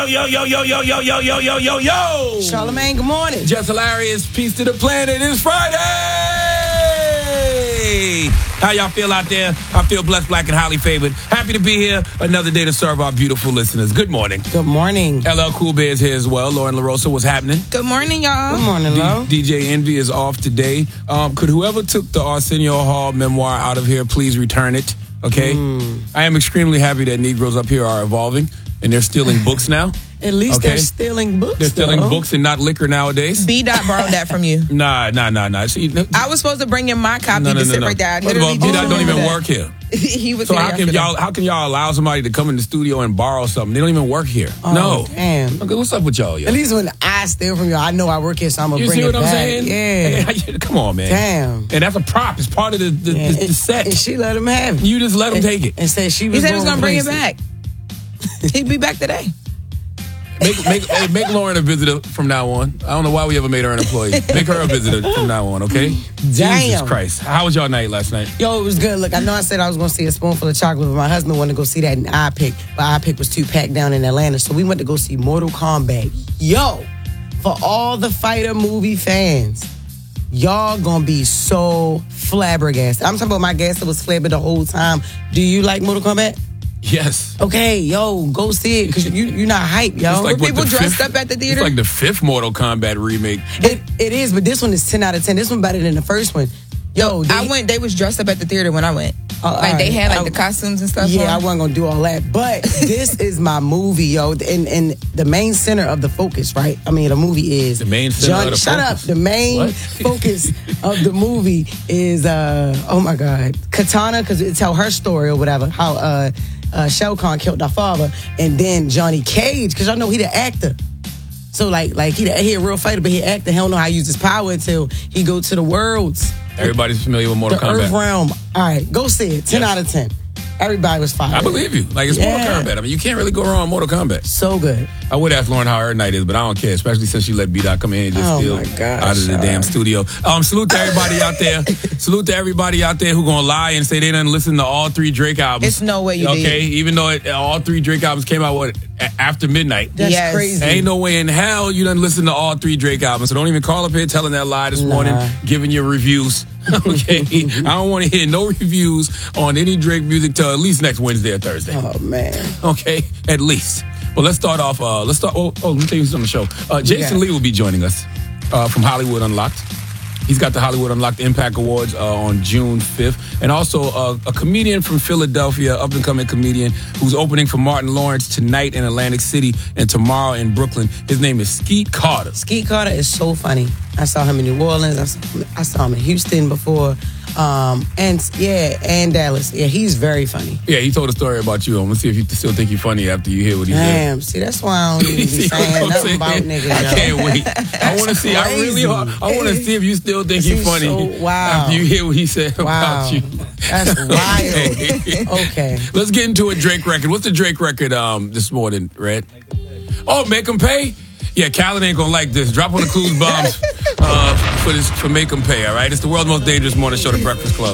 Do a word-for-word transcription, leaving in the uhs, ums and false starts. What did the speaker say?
Yo, yo, yo, yo, yo, yo, yo, yo, yo, yo. Charlamagne, good morning. Just hilarious. Peace to the planet. It's Friday. How y'all feel out there? I feel blessed, black, and highly favored. Happy to be here. Another day to serve our beautiful listeners. Good morning. Good morning. L L Cool Bear is here as well. Lauren LaRosa, what's happening? Good morning, y'all. Good morning, Lo. D- DJ Envy is off today. Um, could whoever took the Arsenio Hall memoir out of here please return it? Okay? Mm. I am extremely happy that Negroes up here are evolving. And they're stealing books now. At least okay? they're stealing books. They're stealing though. books and not liquor nowadays. B. Dot borrowed that from you. Nah, nah, nah, nah. See, no, I was supposed to bring in my copy no, no, to no, sit no. right there. I First of all, literally B. Dot don't even that. work here. He was So here how can yesterday. y'all how can y'all allow somebody to come in the studio and borrow something? They don't even work here. Oh, no. Damn. Okay, what's up with y'all? Yo? At least when I steal from you, I know I work here, so I'm gonna You bring see it what I'm back. saying? Yeah. Hey, come on, man. Damn. And that's a prop. It's part of the, the, Yeah. the, the And- set. And she let him have it. You just let them and, take it. And said she was He said he was gonna going to bring it replace back. He'd be back today. Make, make, hey, make Lauren a visitor from now on. I don't know why we ever made her an employee. Make her a visitor from now on, okay? Damn. Jesus Christ. How was y'all night last night? Yo, it was good. Look, I know I said I was going to see A Spoonful of Chocolate, but my husband wanted to go see that in iPic, but iPic was too packed down in Atlanta, so we went to go see Mortal Kombat. Yo, for all the fighter movie fans, y'all gonna be so flabbergasted. I'm talking about my gas that was flabber the whole time. Do you like Mortal Kombat? Yes. Okay, yo, go see it, because you, you're not hype, yo. It's like Were what, people the dressed fifth- up at the theater? It's like the fifth Mortal Kombat remake. It, it is, but this one is ten out of ten. This one better than the first one. Yo, they, I went, they was dressed up at the theater when I went. Uh, like, they alright. had, like, I- the costumes and stuff Yeah, I on. wasn't gonna do all that, but this is my movie, yo. And and the main center of the focus, right? I mean, the movie is The main center Johnny, of the shut focus? up. The main What? focus of the movie is uh oh my god, Katana, because it tell her story or whatever. How uh, uh Shao Kahn killed our father, and then Johnny Cage, because y'all know he the actor. So like like he the, he a real fighter, but he actor. He don't know how to use his power until he go to the worlds. Everybody's familiar with Mortal The Kombat. Earth Realm. All right, go see it. ten Yes. out of ten. Everybody was fine. I believe you. Like, it's Yeah. Mortal Kombat. I mean, you can't really go wrong with Mortal Kombat. So good. I would ask Lauren how her night is, but I don't care, especially since she let B. Dot come in and just Oh, steal my gosh, out of the Sean. damn studio. Um, salute to everybody out there. Salute to everybody out there who gonna lie and say they didn't listen to all three Drake albums. It's no way you Okay, did. even though it, all three Drake albums came out what, a- after midnight. That's Yes. crazy. Ain't no way in hell you done listen to all three Drake albums. So don't even call up here telling that lie this Nah. morning, giving your reviews. Okay, I don't want to hear no reviews on any Drake music till at least next Wednesday or Thursday. Oh man. Okay, at least. But let's start off. Uh, let's start. Oh, oh, let me tell you something on the show. Uh, Jason Yeah. Lee will be joining us uh, from Hollywood Unlocked. He's got the Hollywood Unlocked Impact Awards uh, on June fifth. And also uh, a comedian from Philadelphia, up-and-coming comedian, who's opening for Martin Lawrence tonight in Atlantic City and tomorrow in Brooklyn. His name is Skeet Carter. Skeet Carter is so funny. I saw him in New Orleans. I saw him, I saw him in Houston before. Um, and yeah, and Dallas. Yeah, he's very funny. Yeah, he told a story about you. I'm going to see if you still think you're funny after you hear what he said. Damn, see, that's why I don't even be See what saying I'm nothing saying? about niggas. I yo. can't wait. I want to see. I really. crazy. I want to see if you still think you're He's funny so- wow. after you hear what he said Wow, about you. that's wild. Okay. Let's get into a Drake record. What's the Drake record um this morning, Red? Oh, Make 'Em Pay? Yeah, Khaled ain't gonna like this. Drop on the clues bombs uh, for this for Make 'Em Pay, all right? It's the world's most dangerous morning show, The Breakfast Club.